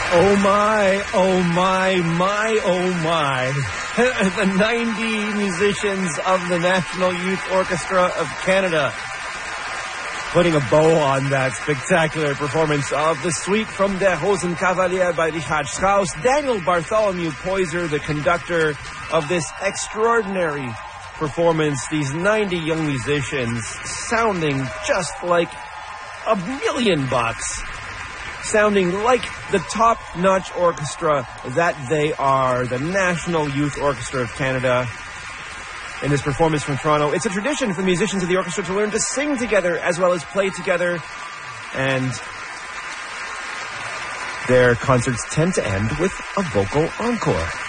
Oh my, oh my, my, oh my. The 90 musicians of the National Youth Orchestra of Canada putting a bow on that spectacular performance of the suite from Der Rosenkavalier by Richard Strauss. Daniel Bartholomew Poyser, the conductor of this extraordinary performance. These 90 young musicians sounding just like $1,000,000. Sounding like the top-notch orchestra that they are, the National Youth Orchestra of Canada. In this performance from Toronto, it's a tradition for the musicians of the orchestra to learn to sing together as well as play together, and their concerts tend to end with a vocal encore.